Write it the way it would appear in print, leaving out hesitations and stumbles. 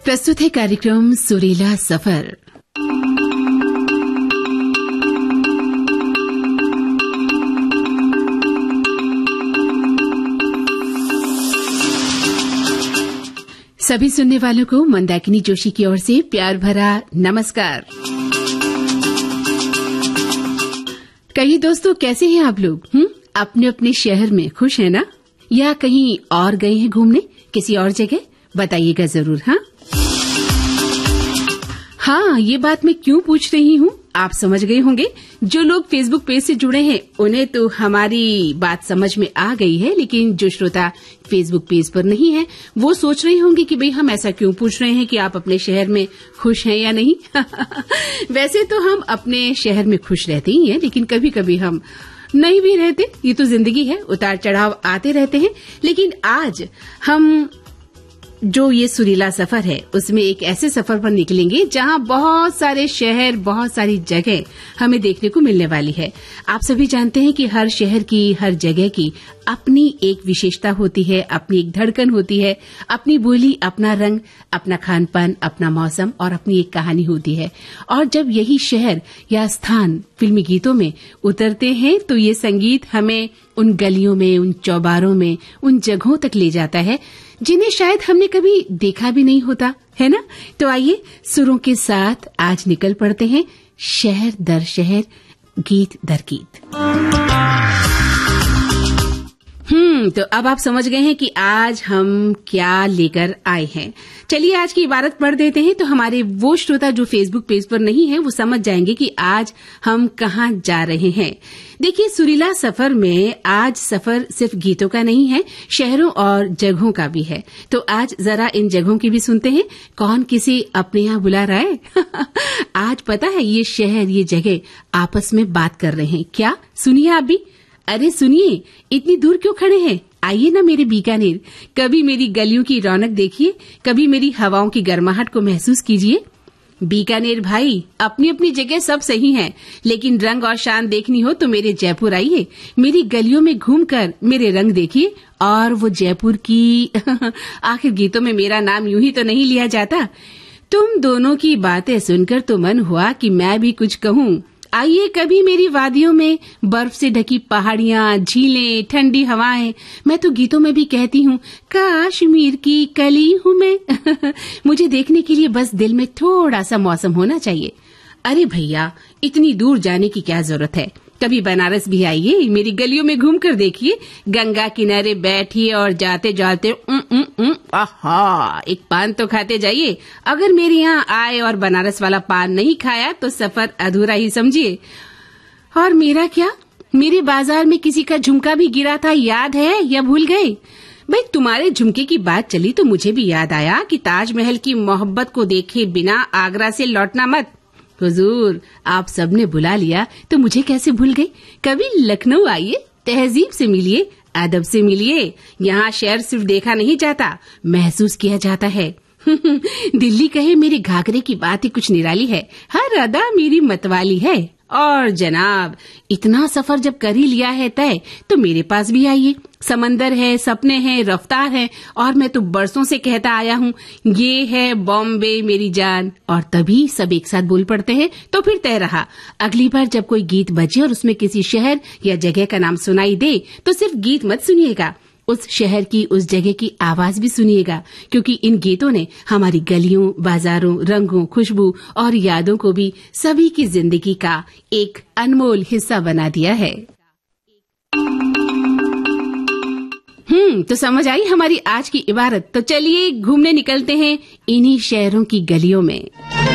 प्रस्तुत है कार्यक्रम सुरीला सफर। सभी सुनने वालों को मंदाकिनी जोशी की ओर से प्यार भरा नमस्कार। कहिए दोस्तों, कैसे हैं आप लोग? अपने अपने शहर में खुश हैं ना? या कहीं और गए हैं घूमने, किसी और जगह? बताइएगा जरूर। हाँ, ये बात मैं क्यों पूछ रही हूँ आप समझ गए होंगे। जो लोग फेसबुक पेज से जुड़े हैं उन्हें तो हमारी बात समझ में आ गई है, लेकिन जो श्रोता फेसबुक पेज पर नहीं है वो सोच रहे होंगे कि भाई हम ऐसा क्यों पूछ रहे हैं कि आप अपने शहर में खुश हैं या नहीं। वैसे तो हम अपने शहर में खुश रहते ही हैं, लेकिन कभी कभी हम नहीं भी रहते। ये तो जिंदगी है, उतार चढ़ाव आते रहते हैं। लेकिन आज हम जो ये सुरीला सफर है उसमें एक ऐसे सफर पर निकलेंगे जहां बहुत सारे शहर, बहुत सारी जगह हमें देखने को मिलने वाली है। आप सभी जानते हैं कि हर शहर की, हर जगह की अपनी एक विशेषता होती है, अपनी एक धड़कन होती है, अपनी बोली, अपना रंग, अपना खान पान, अपना मौसम और अपनी एक कहानी होती है। और जब यही शहर या स्थान फिल्मी गीतों में उतरते हैं तो ये संगीत हमें उन गलियों में, उन चौबारों में, उन जगहों तक ले जाता है जिन्हें शायद हमने कभी देखा भी नहीं होता, है ना? तो आइए सुरों के साथ आज निकल पड़ते हैं शहर दर शहर, गीत दर गीत। तो अब आप समझ गए हैं कि आज हम क्या लेकर आए हैं। चलिए आज की इबारत पढ़ देते हैं तो हमारे वो श्रोता जो फेसबुक पेज पर नहीं है वो समझ जाएंगे कि आज हम कहाँ जा रहे हैं। देखिए, सुरीला सफर में आज सफर सिर्फ गीतों का नहीं है, शहरों और जगहों का भी है। तो आज जरा इन जगहों की भी सुनते हैं। कौन किसे अपने यहाँ बुला रहा है? आज पता है ये शहर, ये जगह आपस में बात कर रहे हैं। क्या सुनिए आप भी? अरे सुनिए, इतनी दूर क्यों खड़े हैं? आइए ना मेरे बीकानेर, कभी मेरी गलियों की रौनक देखिए, कभी मेरी हवाओं की गर्माहट को महसूस कीजिए। बीकानेर भाई, अपनी अपनी जगह सब सही है, लेकिन रंग और शान देखनी हो तो मेरे जयपुर आइए। मेरी गलियों में घूमकर मेरे रंग देखिए और वो जयपुर की आखिर गीतों में मेरा नाम यूं ही तो नहीं लिया जाता। तुम दोनों की बातें सुनकर तो मन हुआ कि मैं भी कुछ कहूँ। आइए कभी मेरी वादियों में, बर्फ से ढकी पहाड़ियाँ, झीलें, ठंडी हवाएं। मैं तो गीतों में भी कहती हूँ कश्मीर की कली हूँ मैं। मुझे देखने के लिए बस दिल में थोड़ा सा मौसम होना चाहिए। अरे भैया, इतनी दूर जाने की क्या जरूरत है? कभी बनारस भी आइए, मेरी गलियों में घूमकर देखिए, गंगा किनारे बैठिए और जाते जाते आहा, एक पान तो खाते जाइए। अगर मेरे यहाँ आए और बनारस वाला पान नहीं खाया तो सफर अधूरा ही समझिए। और मेरा क्या, मेरे बाजार में किसी का झुमका भी गिरा था, याद है या भूल गए? भाई, तुम्हारे झुमके की बात चली तो मुझे भी याद आया कि ताजमहल की मोहब्बत को देखे बिना आगरा से लौटना मत। हुजूर, आप सबने बुला लिया तो मुझे कैसे भूल गई? कभी लखनऊ आइए, तहजीब से मिलिए, अदब से मिलिए। यहाँ शहर सिर्फ देखा नहीं जाता, महसूस किया जाता है। दिल्ली कहे मेरे घाघरे की बात ही कुछ निराली है, हर अदा मेरी मतवाली है। और जनाब, इतना सफर जब कर ही लिया है तय तो मेरे पास भी आइए। समंदर है, सपने हैं, रफ्तार है, और मैं तो बरसों से कहता आया हूँ ये है बॉम्बे मेरी जान। और तभी सब एक साथ बोल पड़ते हैं तो फिर तय रहा। अगली बार जब कोई गीत बजे और उसमें किसी शहर या जगह का नाम सुनाई दे तो सिर्फ गीत मत सुनिएगा, उस शहर की, उस जगह की आवाज भी सुनिएगा, क्योंकि इन गीतों ने हमारी गलियों, बाजारों, रंगों, खुशबू और यादों को भी सभी की जिंदगी का एक अनमोल हिस्सा बना दिया है। तो समझ आई हमारी आज की इबारत। तो चलिए घूमने निकलते हैं इन्हीं शहरों की गलियों में।